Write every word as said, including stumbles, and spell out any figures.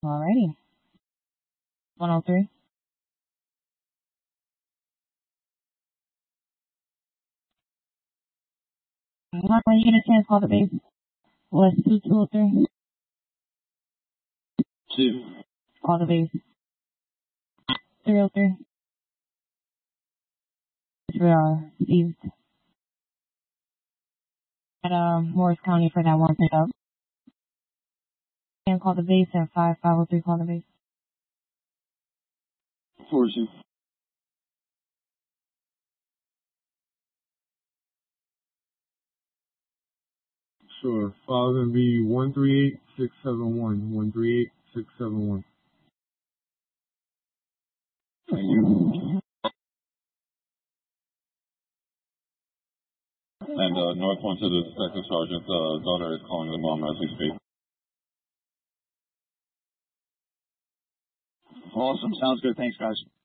Alrighty. one oh three. When you get a chance, call the base. West two two oh three. Two. Call the base. three oh three. We are east. At uh, Morris County for that one pickup. And call the base at five five oh three. Call the base. Four two. Sure. File gonna be one three eight six seven one. One three eight six seven one. Thank you. And uh, North one to the Detective Sergeant's uh, daughter is calling the mom as we speak. Awesome. Sounds good. Thanks, guys.